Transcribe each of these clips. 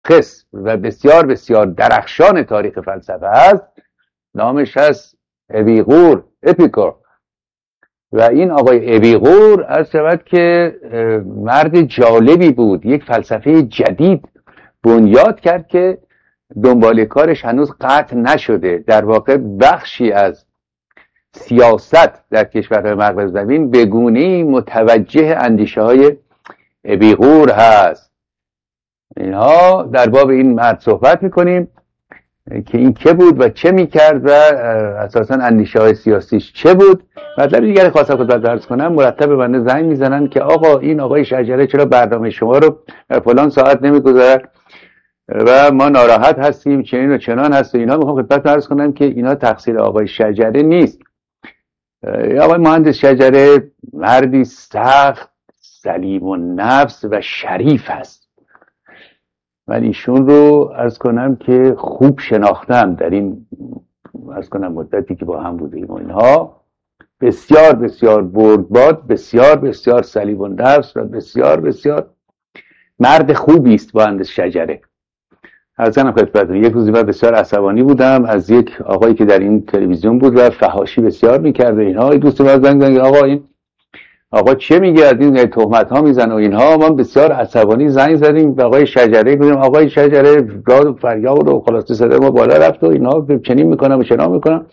شاخص و بسیار بسیار درخشان تاریخ فلسفه است، نامش هست اپیقور، اپیکور. و این آقای اپیقور از شود که مرد جالبی بود، یک فلسفه جدید بنیاد کرد که دنبال کارش هنوز قطع نشده. در واقع بخشی از سیاست در کشورهای مغرب زمین به گونه‌ای متوجه اندیشه های اپیقور هست. اینها در باب این مرد صحبت میکنیم که این که بود و چه میکرد و اساسا اندیشه های سیاسیش چه بود. مطلب دیگری خواستم خدمت عرض کنم، مرتب به بنده زنگ میزنن که آقا این آقای شجره چرا برنامه شما رو فلان ساعت نمیگذارد و ما ناراحت هستیم، چنین و چنان هست و اینا. میخوام خدمت عرض کنم که اینا تقصیر آقای شجره نیست. آقای مهندس شجره مردی سخت سلیم النفس و شریف است. من ایشون رو عرض کنم که خوب شناختم در این عرض کنم مدتی که با هم بودیم و اینها. بسیار بسیار بردباد، بسیار بسیار سلیم النفس و بسیار بسیار مرد خوبی است مهندس شجره. عرضم خدمتتون یک روزی من بسیار عصبانی بودم از یک آقایی که در این تلویزیون بود و فحاشی بسیار میکرد و اینها. دوست من زنگ زنگ آقا این آقا چه میگه، از این تهمت ها میزنه و اینها. من بسیار عصبانی زنگ زدیم به آقای شجره، گفتیم آقای شجره داد و فریاد و خلاصه صدای ما بالا رفت و اینها، چنین میکنم و چنان میکنم.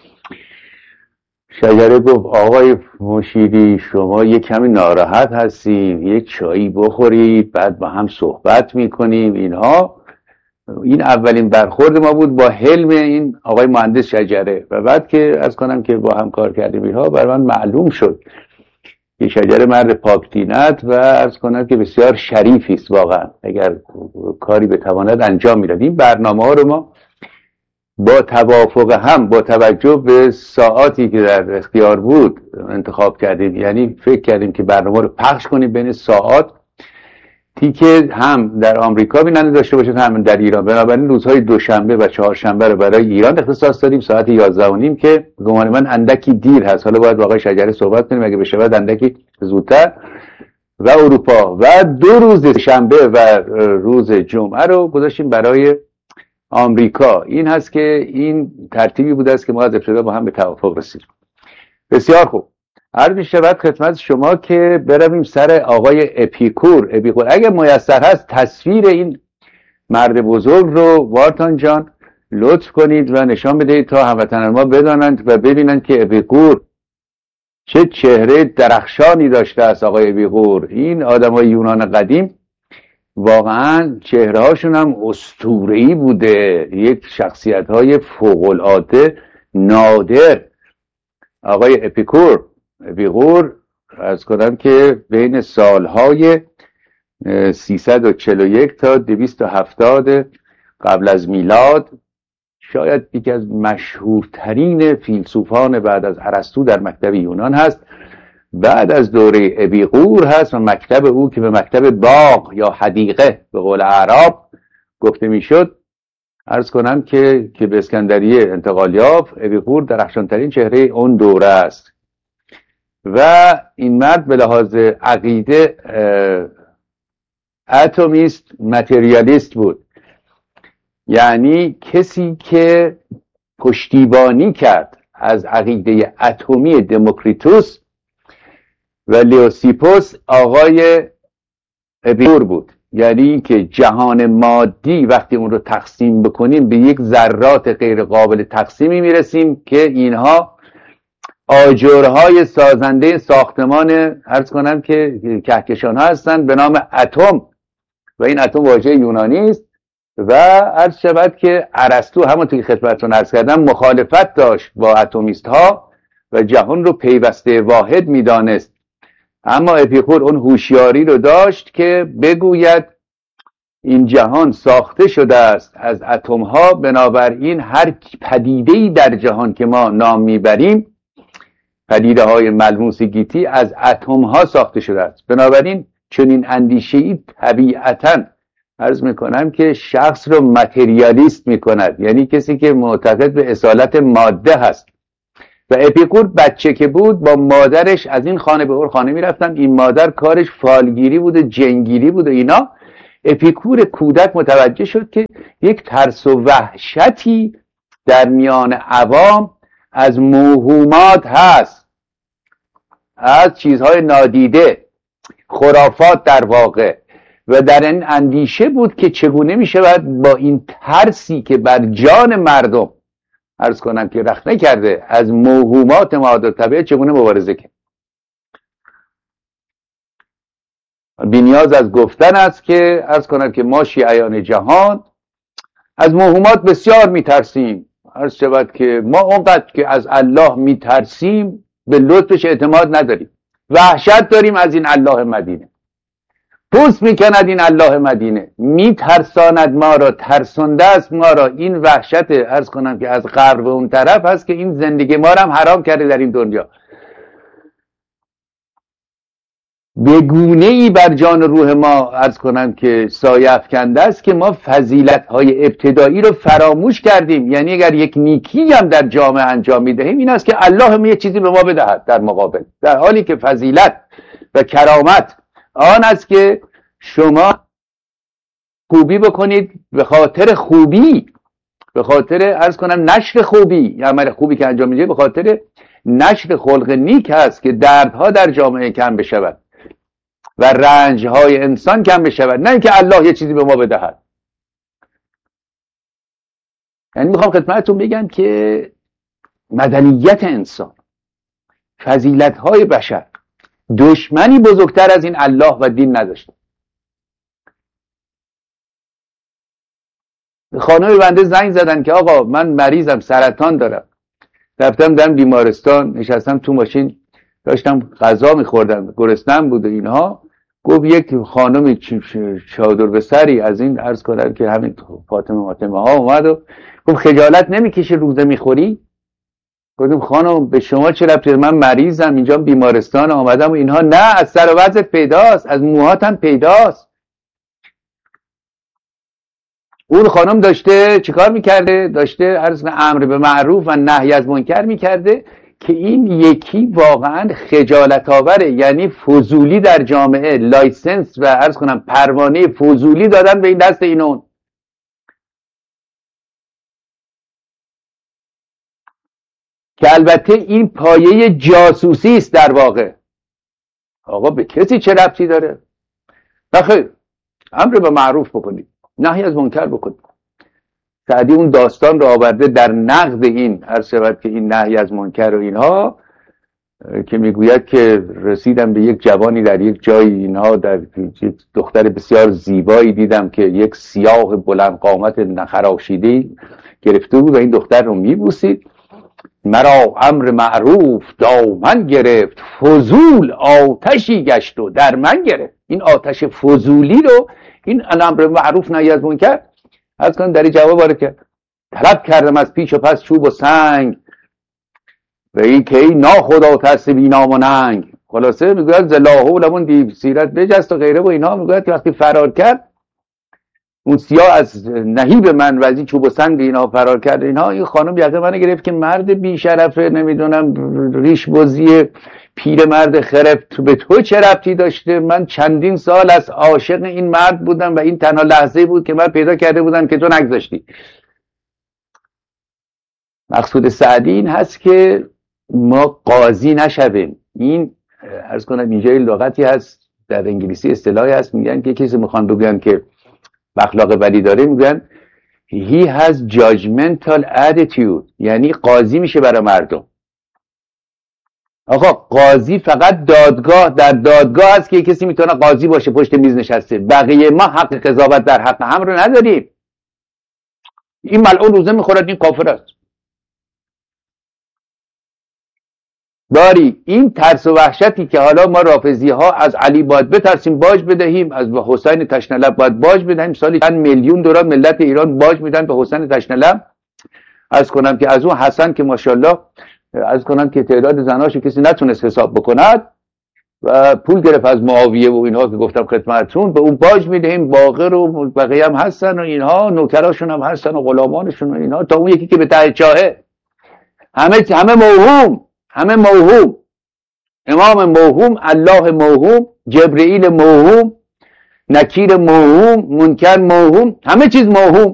شجره گفت آقای مشیری شما یک کمی ناراحت هستین، یک چایی بخورید بعد با هم صحبت میکنیم اینها. این اولین برخورد ما بود با حلم این آقای مهندس شجره و بعد که از کنم که با هم کار کردیم اینها بر من معلوم شد که شجره مرد پاکدینت و عرض کنم که بسیار شریفی است واقعا. اگر کاری بتواند انجام میداد. این برنامه ها رو ما با توافق هم با توجه به ساعاتی که در اختیار بود انتخاب کردیم، یعنی فکر کردیم که برنامه رو پخش کنیم بین ساعات که هم در آمریکا بیننده داشته باشه هم در ایران. بنابراین روزهای دوشنبه و چهارشنبه رو برای ایران اختصاص دادیم ساعت 11:30 که گمان من اندکی دیر هست. حالا باید با آقای شجره صحبت کنیم اگه بشه بعد اندکی زودتر. و اروپا و 2 روز شنبه و روز جمعه رو گذاشتیم برای آمریکا. این هست که این ترتیبی بوده است که ما از ابتدا با هم به توافق رسیدیم. بسیار خوب. عرض می‌شود خدمت شما که برویم سر آقای اپیکور. اگه میسر هست تصویر این مرد بزرگ رو وارتان جان لطف کنید و نشان بدهید تا هموطنان ما بدانند و ببینند که اپیکور چه چهره درخشانی داشته است. آقای اپیکور این آدمای یونان قدیم واقعا چهره هاشون هم اسطوره‌ای بوده، یک شخصیت های فوق العاده نادر. آقای اپیکور از کنم که بین سالهای 341 تا 270 قبل از میلاد شاید یکی از مشهورترین فیلسوفان بعد از ارسطو در مکتب یونان هست. بعد از دوره اپیقور هست و مکتب او که به مکتب باغ یا حدیقه به قول اعراب گفته میشد. عرض کنم که به اسکندریه انتقال یافت. اپیقور درخشانترین چهره اون دوره است و این مرد به لحاظ عقیده اتمیست متریالیست بود، یعنی کسی که پشتیبانی کرد از عقیده اتمی دموکریتوس و لیوسیپوس آقای اپیکور بود. یعنی که جهان مادی وقتی اون رو تقسیم بکنیم به یک ذرات غیر قابل تقسیمی میرسیم که اینها آجرهای سازنده ساختمان عرض کنم که کهکشان ها هستند به نام اتم و این اتم واژه یونانی است. و عرض شود که ارسطو همونطور که خدمتتون عرض کردم مخالفت داشت با اتمیست ها و جهان رو پیوسته واحد میدانست، اما اپیکور اون هوشیاری رو داشت که بگوید این جهان ساخته شده است از اتم ها، بنابراین هر پدیده‌ای در جهان که ما نام میبریم پدیده های ملموس گیتی از اتم ها ساخته شده است. بنابراین چنین اندیشه‌ای طبیعتاً عرض میکنم که شخص رو متریالیست میکند، یعنی کسی که معتقد به اصالت ماده هست. و اپیکور بچه که بود با مادرش از این خانه به اون خانه میرفتن. این مادر کارش فالگیری بوده، جنگیری بوده اینا. اپیکور کودک متوجه شد که یک ترس و وحشتی در میان عوام از موهومات هست، از چیزهای نادیده، خرافات در واقع، و در این اندیشه بود که چگونه می شود با این ترسی که بر جان مردم عرض کنم که رخنه کرده از موهومات معادل طبیعت چگونه مبارزه کرد. بی‌نیاز از گفتن است که عرض کنم که ما شیعیان جهان از موهومات بسیار میترسیم. عرض شود که ما اونقدر که از الله میترسیم به لطفش اعتماد نداریم، وحشت داریم از این الله مدینه، پوست میکند این الله مدینه، میترساند ما را، ترسانده است ما را. این وحشت عرض کنم که از غرب اون طرف هست که این زندگی ما را هم حرام کرده در این دنیا. به گونه‌ای بر جان روح ما عرض کنم که سایه افکنده است که ما فضیلت‌های ابتدایی رو فراموش کردیم. یعنی اگر یک نیکی هم در جامعه انجام می‌دهیم این است که الله هم یه چیزی به ما بدهد در مقابل، در حالی که فضیلت و کرامت آن است که شما خوبی بکنید به خاطر خوبی، به خاطر عرض کنم نشر خوبی، عمل خوبی که انجام می‌دهید به خاطر نشر خلق نیک هست که دردها در جامعه کم بشود و رنجهای انسان کم بشود، نه اینکه الله یه چیزی به ما بدهد. یعنی میخوام خدمتتون بگم که مدنیت انسان، فضیلت‌های بشر، دشمنی بزرگتر از این الله و دین نداشته. خانم بنده زنگ زدن که آقا من مریضم، سرطان دارم. رفتم در بیمارستان، نشستم تو ماشین داشتم غذا میخوردم، گرسنم بود و اینها. گفت یک خانم چادر به سری از این عرض کنم که همین فاطمه ها اومد و گفت خجالت نمیکشه روزه میخوری؟ گفتم خانم به شما چه ربطی؟ من مریضم، اینجا بیمارستان آمدم و اینها. نه، از سر و وضعت پیداست، از موهاتم پیداست. اون خانم داشته چیکار میکرده؟ داشته عرض امر به معروف و نهی از منکر میکرده که این یکی واقعا خجالت آوره. یعنی فضولی در جامعه، لایسنس و عرض کنم پروانه فضولی دادن به این دست اینون. که البته این پایه جاسوسی است در واقع. آقا به کسی چه ربطی داره؟ بخیر، امر به معروف بکنید، نهی از منکر بکنید. سعدی اون داستان رو آورده در نقد این عرض شود که این نهی از منکر و اینها، که میگوید که رسیدم به یک جوانی در یک جایی اینها، در یک دختر بسیار زیبایی دیدم که یک سیاه بلند قامت نخراشیده گرفته بود و این دختر رو میبوسید. مرا امر معروف دامن گرفت، فضول آتشی گشت و در من گرفت. این آتش فضولی رو این امر معروف نهی از منکر از کنم در این جواب وارد کرد. طلب کردم از پیش و پس چوب و سنگ و این که ای ناخدا ترس بی نام و ننگ. خلاصه میگوید زلاحول همون دیو سیرت بجست و غیره و اینها. میگوید که وقتی فرار کرد اون سیاه از نهیب من و از این چوب و سنگ اینها فرار کرد اینها، این خانم یقه من گرفت که مرد بی شرفه، نمیدونم ریش بازی پیر مرد خرفت به تو چه ربطی داشته؟ من چندین سال از عاشق این مرد بودم و این تنها لحظه بود که من پیدا کرده بودم که تو نگذاشتی. مقصود سعدی این هست که ما قاضی نشویم. این عرض کنم اینجا لغتی هست در انگلیسی، اصطلاحی هست، میگن که کسی میخوان بگن که اخلاق بدی داره، میگن he has judgmental attitude، یعنی قاضی میشه برای مردم. آقا قاضی فقط دادگاه، در دادگاه هست که کسی میتونه قاضی باشه، پشت میز نشسته. بقیه ما حق قضاوت در حق هم رو نداریم. این ملعون روزه میخورد، این کافر است. داری این ترس و وحشتی که حالا ما رافضی ها از علی باید بترسیم باج بدهیم، از حسین تشنلب باید باج بدهیم. سالی چند میلیون دلار ملت ایران باج میدن به حسین تشنلب. از کنم که از اون حسن که ماشاءالله از کنم که تعداد زناشو کسی نتونست حساب بکند و پول گرفت از معاویه و اینها که گفتم خدمتتون، به اون باج میدهیم. باقر و بقیه هم هستن و اینها، نوکراشون هم هستن و غلامانشون و اینها، تا اون یکی که به ته چاهه. همه موهوم، همه موهوم. امام موهوم، الله موهوم، جبرئیل موهوم، نکیر موهوم، منکر موهوم، همه چیز موهوم.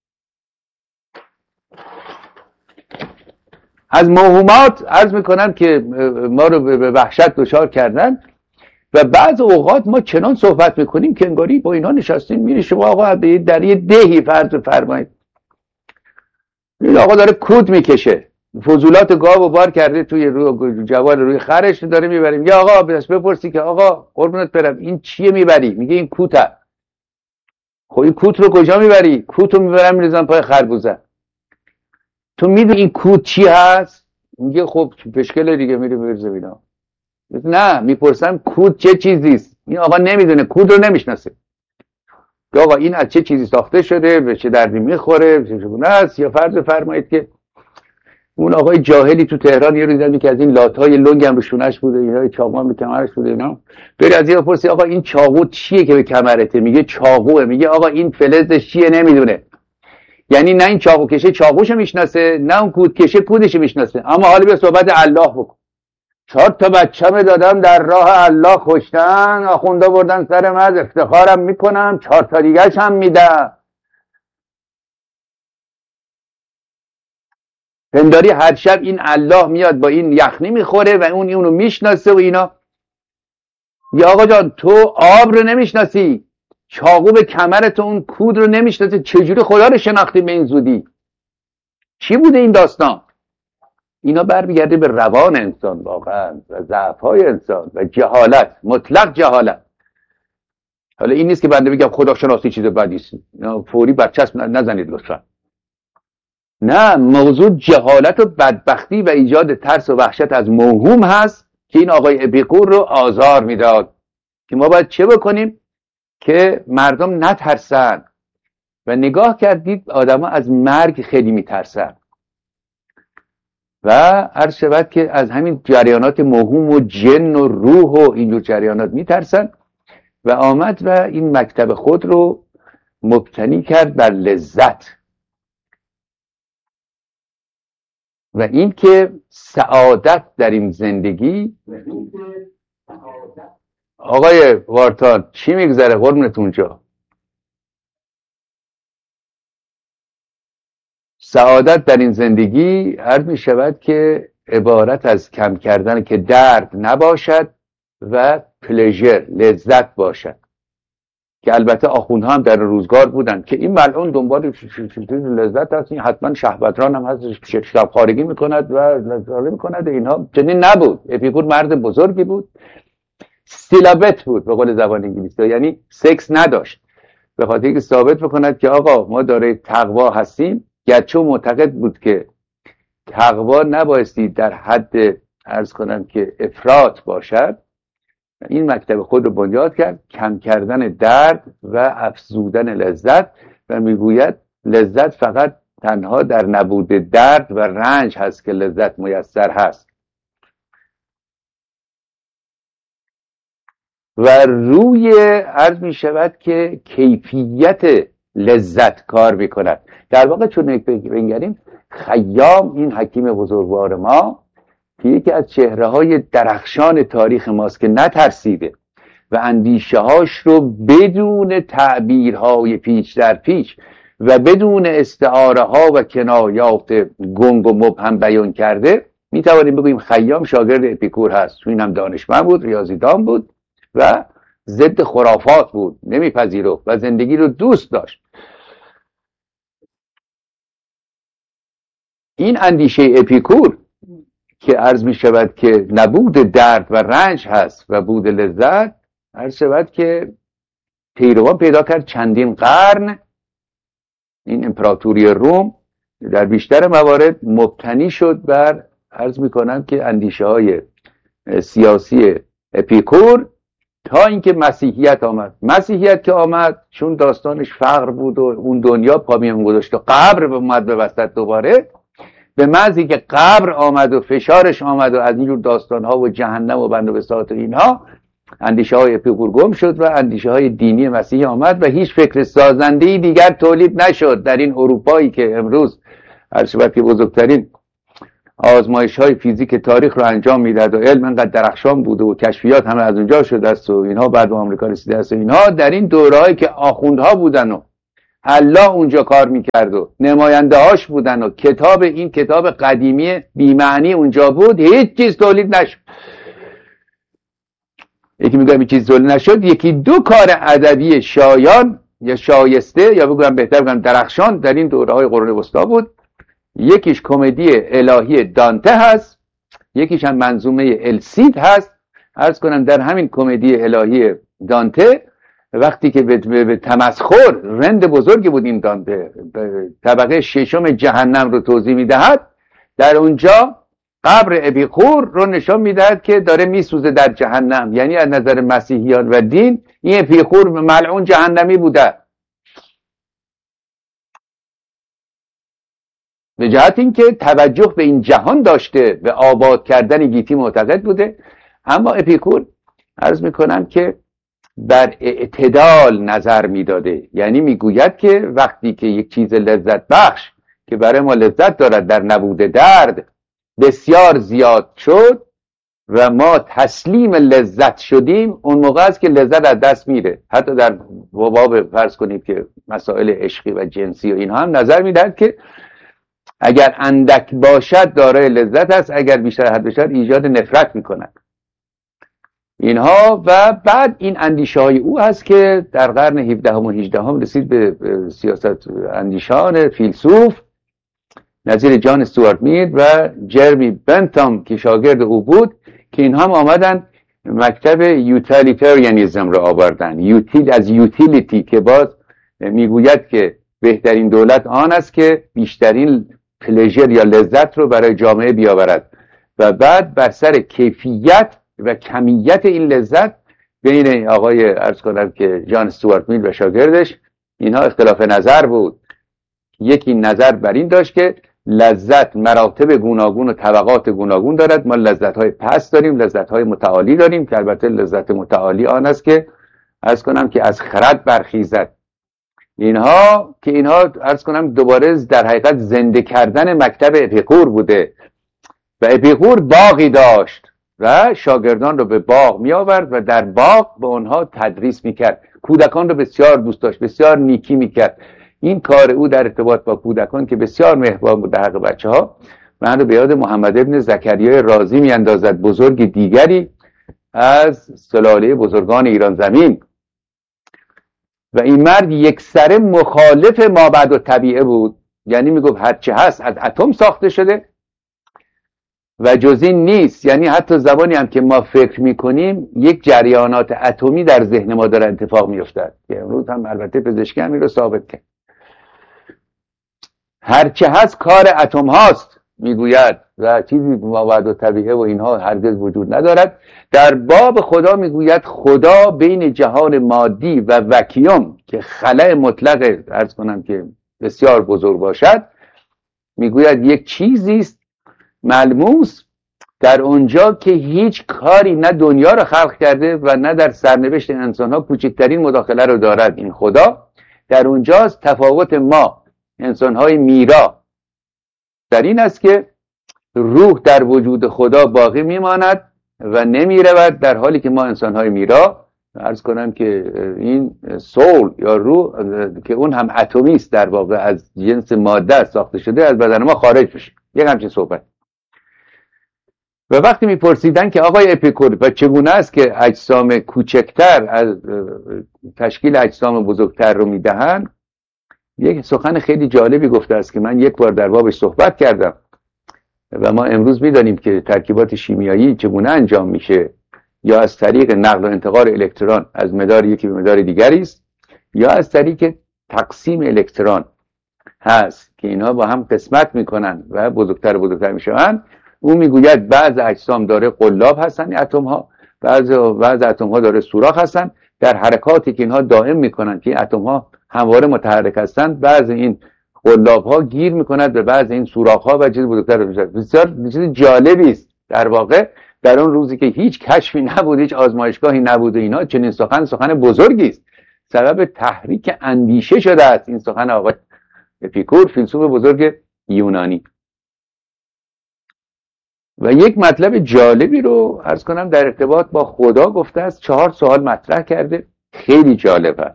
از موهومات عرض میکنم که ما رو به وحشت دچار کردن و بعض اوقات ما چنان صحبت میکنیم که انگاری با اینا نشستیم. میری شما آقا در یه دهی فرض فرمایید این آقا داره کود میکشه، فضولات گاو و بار کرده توی جوال روی خرش داره میبریم. یا آقا بپرسی که آقا قربونت برم این چیه میبری؟ میگه این کوته. خب این کوت رو کجا میبری؟ کوت رو میبرم میریزم پای خربوزه. تو میدونی این کوت چی هست؟ میگه خب پشکل دیگه، میره میرزه اینا. نه، میپرسم کوت چه چیزیست؟ این آقا نمیدونه، کوت رو نمیشناسه. آقا این از چه چیزی ساخته شده، به چه دردی میخوره، چگونه است. یا فرض فرمایید که اون آقای جاهلی تو تهران یه روزی که از این لاتای لنگ هم رو شونش بوده، اینا چاقو هم به کمرش بوده، اینا بری از این بپرسی آقا این چاقو چیه که به کمرته؟ میگه چاقوه. میگه آقا این فلزش چیه؟ نمیدونه. یعنی نه این چاقو کشه چاقوشو میشناسه، نه اون کود کشه کودشو میشناسه. اما حالا به صحبت الله بکن. 4 تا بچه‌مه دادم در راه الله کشتن، آخوندا بردن سر مز، افتخارم میکنم، 4 تا دیگه‌ش هم میدم. پنداری هر شب این الله میاد با این یخنی میخوره و اون اونو میشناسه و اینا. یا آقا جان تو آب رو نمیشناسی، چاقو به کمرت، اون کود رو نمیشناسی، چجوری خدا رو شناختی به این زودی؟ چی بوده این داستان؟ اینا برمیگرده به روان انسان واقعا و ضعف‌های انسان و جهالت، مطلق جهالت. حالا این نیست که بنده بگم خدا شناسی چیز بدی است، فوری برچسب نزنید لطفا. نه، موضوع جهالت و بدبختی و ایجاد ترس و وحشت از موهوم هست که این آقای اپیکور رو آزار میداد که ما باید چه بکنیم که مردم نترسن. و نگاه کردید آدم ها از مرگ خیلی میترسن و عرض شود که از همین جریانات موهوم و جن و روح و اینجور جریانات میترسن و آمد و این مکتب خود رو مبتنی کرد بر لذت و این که سعادت در این زندگی. آقای وارتان چی میگذره قربونتون جا؟ سعادت در این زندگی عرض می شود که عبارت از کم کردن که درد نباشد و پلژر، لذت باشد. که البته آخوندها هم در روزگار بودن که این ملعون دنبال لذت هست، این حتما شهوتران هم هست، شبخوارگی میکند و لذت میکند. اینها چنین نبود. اپیکور مرد بزرگی بود، سیلابت بود به قول زبان انگلیسی، یعنی سکس نداشت، به خاطر اینکه ثابت بکند که آقا ما دارای تقوا هستیم. گرچه معتقد بود که تقوا نبایستی در حد عرض کنم که افراط باشد، این مکتب خود رو بنیاد کرد، کم کردن درد و افزودن لذت و میگوید لذت فقط تنها در نبود درد و رنج هست که لذت میسر هست و روی عرض می شود که کیفیت لذت کار میکند. در واقع چون بنگریم خیام، این حکیم بزرگوار ما که یکی از چهره های درخشان تاریخ ماست که نترسیده و اندیشه هاش رو بدون تعبیرهای پیچ در پیچ و بدون استعاره ها و کنایات گنگ و مبهم بیان کرده، میتوانیم بگوییم خیام شاگرد اپیکور هست. تو این هم دانشمند بود، ریاضیدان بود و ضد خرافات بود، نمیپذیرفت و زندگی رو دوست داشت. این اندیشه اپیکور که عرض می شود که نبود درد و رنج هست و بود لذت، عرض شود که پیروان پیدا کرد چندین قرن. این امپراتوری روم در بیشتر موارد مبتنی شد بر عرض می کنم که اندیشه های سیاسی اپیکور تا اینکه مسیحیت آمد. مسیحیت که آمد چون داستانش فقر بود و اون دنیا پا میون گذاشت و قبر اومد به وسط دوباره، به محضی که قبر آمد و فشارش آمد و از اینجور داستانها و جهنم و بند و بساط و اینها، اندیشه های اپیکور گم شد و اندیشه های دینی مسیحی آمد و هیچ فکر سازنده‌ای دیگر تولید نشد در این اروپایی که امروز عرض شود که بزرگترین آزمایش های فیزیک تاریخ رو انجام میداد و علم انقدر درخشان بوده و کشفیات همه از اونجا شده است و اینها بعد به آمریکا رسیده است و اینها در این دورهایی که آخوندها بودن و الله اونجا کار میکرد و نماینده هاش بودن و این کتاب قدیمی بی‌معنی اونجا بود، هیچ چیز تولید نشد. یکی میگه هیچ چیز تولید نشد، یکی دو کار ادبی شایان یا شایسته یا بگم بهتر بگم درخشان در این دوره‌های قرون وسطا بود. یکیش کمدی الهی دانته هست، یکیش هم منظومه السید هست. عرض کنم در همین کمدی الهی دانته وقتی که به تمسخر، رند بزرگی بود این دانته، طبقه ششم جهنم رو توضیح میدهد. در اونجا قبر اپیکور رو نشان میدهد که داره میسوزه در جهنم، یعنی از نظر مسیحیان و دین این اپیکور ملعون جهنمی بوده، به جهت اینکه توجه به این جهان داشته، به آباد کردن گیتی معتقد بوده. اما اپیکور عرض میکنم که بر اعتدال نظر میداده، یعنی میگوید که وقتی که یک چیز لذت بخش که برای ما لذت دارد در نبود درد بسیار زیاد شد و ما تسلیم لذت شدیم، اون موقع است که لذت از دست میره. حتی در باب فرض کنید که مسائل عشقی و جنسی و اینها هم نظر میدهد که اگر اندک باشد دارای لذت است، اگر بیشتر حد باشد ایجاد نفرت میکند اینها. و بعد این اندیشه های او هست که در قرن 17 و 18 رسید به سیاست اندیشان فیلسوف نظیر جان استوارت میل و جرمی بنتام که شاگرد او بود، که اینها هم آمدن مکتب یوتیلیتاریانیسم رو آوردن. از یوتیلیتی که باز میگوید که بهترین دولت آن است که بیشترین پلژر یا لذت رو برای جامعه بیاورد و بعد بر سر کیفیت و کمیت این لذت بین آقای عرض کنم که جان استوارت میل و شاگردش اینها اختلاف نظر بود. یکی نظر بر این داشت که لذت مراتب گوناگون و طبقات گوناگون دارد، ما لذت‌های پست داریم، لذت‌های متعالی داریم که البته لذت متعالی آن است که عرض کنم که از خرد برخیزد. اینها عرض کنم دوباره در حقیقت زنده کردن مکتب اپیکور بوده و اپیکور باغی داشت و شاگردان رو به باغ می آورد و در باغ به آنها تدریس میکرد. کودکان رو بسیار دوست داشت، بسیار نیکی میکرد. این کار او در ارتباط با کودکان که بسیار مهربان بود در حق بچه ها، من رو به یاد محمد ابن زکریای رازی میاندازد، بزرگ دیگری از سلاله بزرگان ایران زمین. و این مرد یکسره مخالف مابعد الطبیعه بود، یعنی میگفت هرچه هست از اتم ساخته شده و جز این نیست. یعنی حتی زمانی هم که ما فکر میکنیم یک جریانات اتمی در ذهن ما داره اتفاق میافتد که امروز هم البته پزشکی هم این رو ثابت کرد. هرچه هست کار اتم هاست میگوید و چیزی مابعد الطبیعه و اینها هرگز وجود ندارد. در باب خدا میگوید خدا بین جهان مادی و وکیوم که خلأ مطلق عرض کنم که بسیار بزرگ باشد، میگوید یک چیزی است ملموس در اونجا که هیچ کاری نه دنیا رو خلق کرده و نه در سرنوشت انسان ها کوچکترین مداخله رو دارد. این خدا در اونجاست. تفاوت ما انسان های میرا در این است که روح در وجود خدا باقی میماند و نمیرود، در حالی که ما انسان های میرا عرض کنم که این سول یا روح که اون هم اتمی است در واقع از جنس ماده ساخته شده از بدن ما خارج بشه. یک همچین صحبت. و وقتی میپرسیدن که آقای اپیکور و چگونه است که اجسام کوچکتر از تشکیل اجسام بزرگتر رو میدهن، یک سخن خیلی جالبی گفته است که من یک بار در بابش صحبت کردم و ما امروز میدانیم که ترکیبات شیمیایی چگونه انجام میشه، یا از طریق نقل و انتقال الکترون از مدار یکی به مدار دیگری است، یا از طریق تقسیم الکترون هست که اینها با هم قسمت میکنن و بزرگتر و بزرگتر میشن. او میگوید بعض اجسام داره قلاب هستن، اتم ها، بعض اتم ها داره سوراخ هستن. در حرکاتی که اینها دائم میکنن که اتم ها همواره متحرک هستن، بعض این قلاب ها گیر میکند به بعض این سوراخ ها و چیز بزرگتر میشه. بسیار چیز جالبی است در واقع. در اون روزی که هیچ کشفی نبود، هیچ آزمایشگاهی نبود، اینا چنین سخن بزرگی است، سبب تحریک اندیشه شده است. این سخن آقای اپیکور، فیلسوف بزرگ یونانی. و یک مطلب جالبی رو عرض کنم در ارتباط با خدا گفته است. 4 سوال مطرح کرده، خیلی جالبه.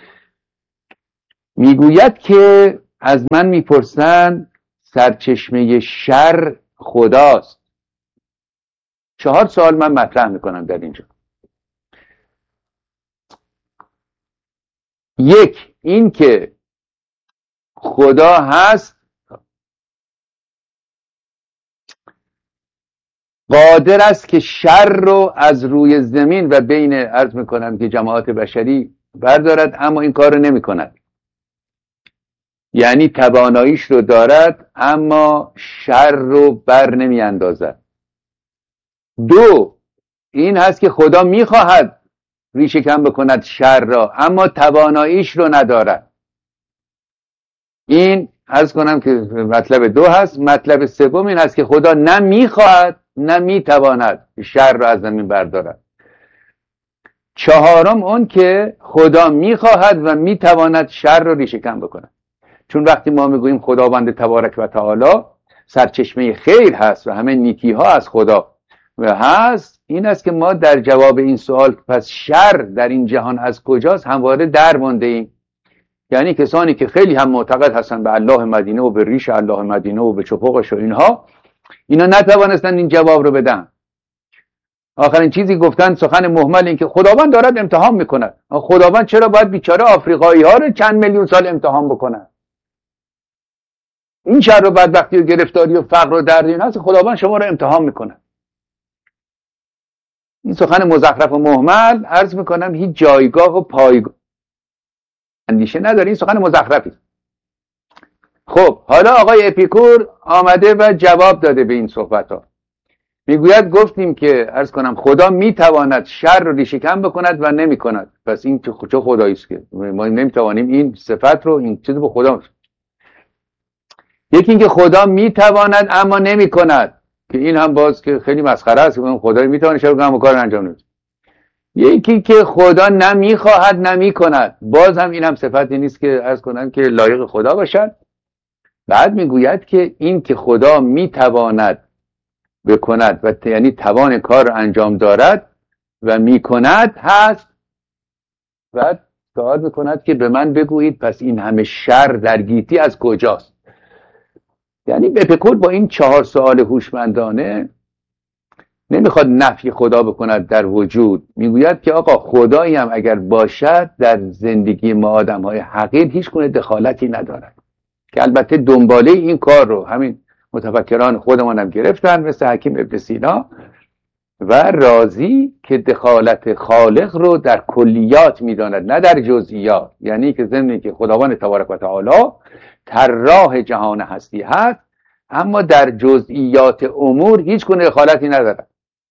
میگوید که از من میپرسن سرچشمه شر خداست. 4 سوال من مطرح میکنم در اینجا. 1 این که خدا هست، قادر است که شر رو از روی زمین و بین عرض میکنم که جماعت بشری بردارد، اما این کار رو نمی کند. یعنی تواناییش رو دارد اما شر رو بر نمی اندازد. 2 این هست که خدا میخواهد ریشه کم بکند شر را اما تواناییش رو ندارد. این عرض کنم که مطلب 2 هست. مطلب 3 این هست که خدا نه میخواهد نه میتواند شر را از زمین بردارد. 4 اون که خدا میخواهد و میتواند شر را ریشه کم بکند. چون وقتی ما میگوییم خداوند تبارک و تعالی سرچشمه خیر هست و همه نیکی ها از خدا و هست، این است که ما در جواب این سوال پس شر در این جهان از کجاست همواره در مانده ایم. یعنی کسانی که خیلی هم معتقد هستن به الله مدینه و به ریش الله مدینه و به چپقش و اینها، اینا نتوانستن این جواب رو بدن. آخرین چیزی گفتن سخن مهمل این که خداوند دارد امتحان میکند. خداوند چرا باید بیچاره آفریقایی ها رو چند میلیون سال امتحان بکنه؟ این شر و بدبختی و گرفتاری و فقر و درد این هست، خداوند شما رو امتحان میکنه. این سخن مزخرف و مهمل عرض میکنم هیچ جایگاه و پایگاه اندیشه نداره. این سخن مزخرفی. خب حالا آقای اپیکور آمده و جواب داده به این صحبت ها. میگوید گفتیم که عرض کنم خدا میتواند شر رو ریشه کم بکند و نمیکند. پس این چه خدایی است که ما نمیتوانیم این صفت رو این چیز به خدا. یکی این که خدا میتواند اما نمیکند، که این هم باز که خیلی مسخره است که خدای میتونه شر رو کار انجام بده. یکی که خدا نمیخواهد نمیکند، باز هم این هم صفتی نیست که عرض کنم که لایق خدا باشد. بعد میگوید که این که خدا میتواند بکند و یعنی توان کار رو انجام دارد و میکند هست. بعد سوال میکند که به من بگویید پس این همه شر در گیتی از کجاست؟ یعنی اپیکور با این 4 سوال هوشمندانه نمیخواد نفی خدا بکند در وجود. میگوید که آقا خدایی هم اگر باشد در زندگی ما آدم های حقیر هیچ گونه دخالتی ندارد، که البته دنباله این کار رو همین متفکران خودمان هم گرفتن مثل حکیم ابن سینا و رازی که دخالت خالق رو در کلیات میداند نه در جزئیات. یعنی که ضمن که خداوند تبارک و تعالی طراح جهان هستی هست اما در جزئیات امور هیچ گونه دخالتی ندارد.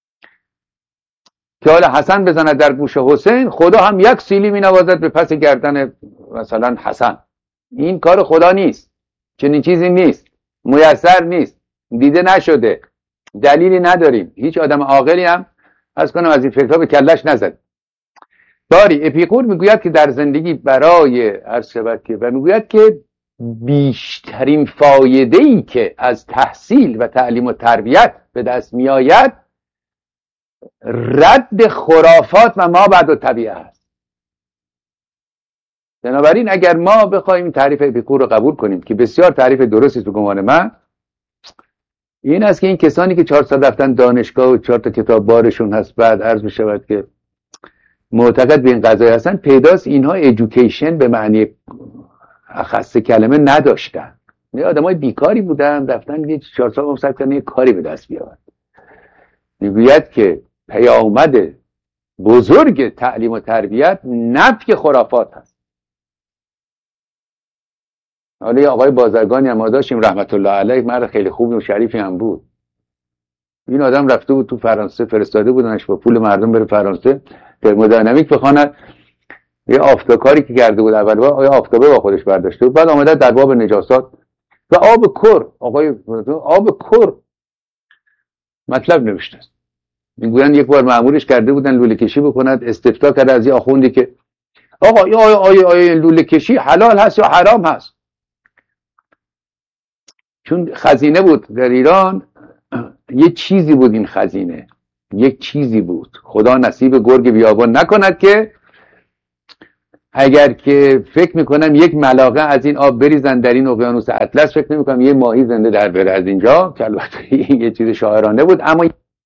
که حالا حسن بزند در گوش حسین، خدا هم یک سیلی می نوازد به پس گردن مثلا حسن. این کار خدا نیست، چنین چیزی نیست، میسر نیست، دیده نشده، دلیلی نداریم. هیچ آدم عاقلی هم از کنم از این فکرها به کلش نزد. باری اپیکور میگوید که در زندگی برای عرض شود که و میگوید که بیشترین فایده‌ای که از تحصیل و تعلیم و تربیت به دست میآید رد خرافات و ما بعد طبیعه است. بنابراین اگر ما بخوایم این تعریف اپیکور رو قبول کنیم که بسیار تعریف درستی تو گمان من، این است که این کسانی که 4 سال رفتن دانشگاه و 4 تا کتاب بارشون هست بعد عرض بشود که معتقد به این قضیه هستن، پیداست اینها ایژوکیشن به معنی اخص کلمه نداشتن. نه آدمای بیکاری بودن رفتن یه 4 سال مصرف کردن یه کاری به دست بیارن. میگوید که پیامد بزرگ تعلیم و تربیت نفی خرافات هست. حالا یه آقای بازرگانی هم ما داشتیم رحمت الله علیه، مرد خیلی خوبی و شریفی هم بود. این آدم رفته بود تو فرانسه، فرستاده بودنش با پول مردم بره فرانسه ترمودینامیک بخواند. یه آفتابکاری که کرده بود اول آیا آفتابه با خودش برداشته بود، بعد آمده در باب نجاسات و آب کر، آقای آب کر مطلب نوشته. میگویند یک بار مأمورش کرده بودن لوله کشی بکند، استفتاء کرده از یه آخوندی که آقا آیا لوله کشی حلال هست یا حرام هست؟ چون خزینه بود در ایران، یه چیزی بود این خزینه، یک چیزی بود. خدا نصیب گرگ بیابان نکند که اگر که فکر میکنم یک ملاقه از این آب بریزن در این اقیانوس اطلس، فکر نمیکنم یه ماهی زنده در بره از اینجا، که البته این یه چیز شاعرانه بود. اما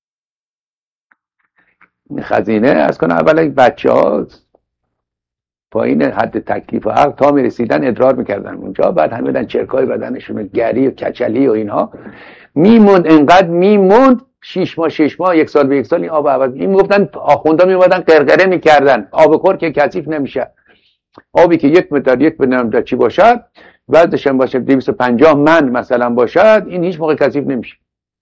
خزینه از کنه اولا بچه ها پایین حد تکلیف و عقل تا میرسیدن ادرار میکردن اونجا، بعد همه بدن چرکای بدنشون گری و کچلی و اینها میموند، انقدر میموند 6 ماه 1 سال به 1 سال این آب عوض. این گفتن آخوندا میومدن قرقره میکردن آب کور که کثیف نمیشه، آبی که 1 متر 1 متر چی باشد وزنش هم باشه 250 من مثلا باشد، این هیچ موقع کثیف نمیشه.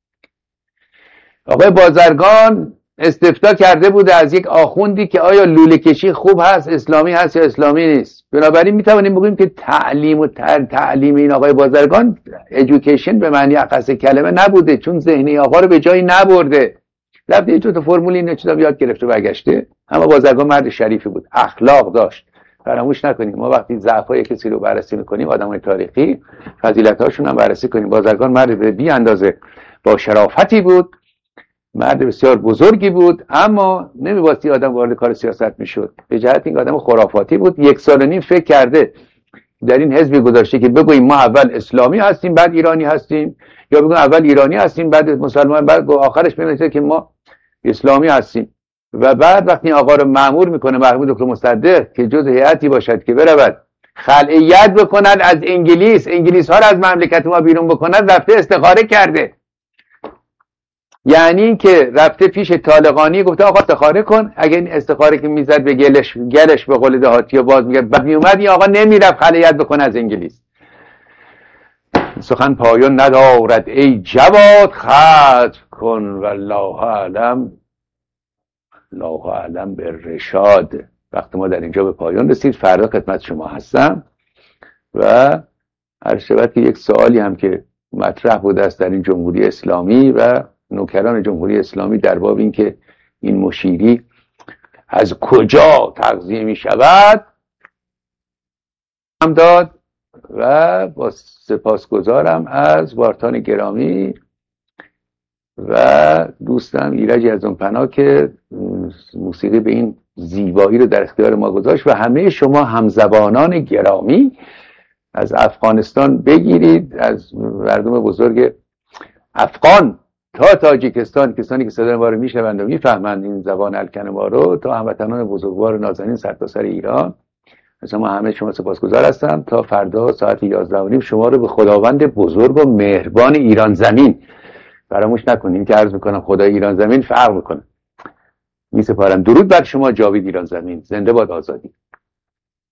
آقای بازرگان استفتاء کرده بوده از یک آخوندی که آیا لوله کشی خوب هست، اسلامی هست یا اسلامی نیست. بنابراین میتوانیم بگوییم که تعلیم این آقای بازرگان ایژوکیشن به معنی اخص کلمه نبوده، چون ذهنی آقا رو به جایی نبرده، رفته یه چوت فرمول این چیزا یاد گرفته برگشته. اما بازرگان مرد شریفی بود، اخلاق داشت. فراموش نکنیم ما وقتی ضعفای کسی رو بررسی میکنیم، آدمای تاریخی فضیلت‌هاشون هم بررسی کنیم. بازرگان مرد به بی اندازه با شرافتی بود، مرد بسیار بزرگی بود، اما نمیباستی آدم وارد کار سیاست میشد به جهت این آدم خرافاتی بود. 1 سال و نیم فکر کرده در این حزبی گذاشته که بگوییم ما اول اسلامی هستیم بعد ایرانی هستیم، یا بگوییم اول ایرانی هستیم بعد مسلمان، بعد آخرش میگه که ما اسلامی هستیم. و بعد وقتی آقا رو مأمور میکنه محمود دکتر مصدق که جز هیئتی باشد که برود خلعیت بکند از انگلیس ها رو از مملکت ما بیرون بکند، رفته استخاره کرده. یعنی که رفته پیش طالقانی گفته آقا استخاره کن، اگه این استخاره که میزد به گلش به قول دهاتی و باز میگه بعد میومد، این آقا نمیرفت خلعیت بکنه از انگلیس. سخن پایان ندارد ای جواد، ختم کن والله اعلم، الله اعلم به رشاد. وقتی ما در اینجا به پایان رسید، فردا خدمت شما هستم و هر شود که یک سوالی هم که مطرح بوده است در این جمهوری اسلامی و نوکران جمهوری اسلامی در باب این که این مشیری از کجا تغذیه می شود هم داد. و با سپاسگزارم از وارتان گرامی و دوستم ایرج از اون پناه که موسیقی به این زیبایی رو در اختیار ما گذاشت، و همه شما همزبانان گرامی از افغانستان بگیرید، از مردم بزرگ افغان تا تاجیکستان، کسانی که صدای ما رو میشنوند و میفهمند این زبان الکن ما رو، تا هموطنان بزرگوار نازنین سرتاسر ایران، از ما همه شما سپاسگزار هستم. تا فردا ساعت 11:30 شما رو به خداوند بزرگ و مهربان ایران زمین، فراموش نکنید که عرض میکنم خدای ایران زمین فرق میکنه، میسپارم. درود بر شما. جاوید ایران زمین. زنده باد آزادی.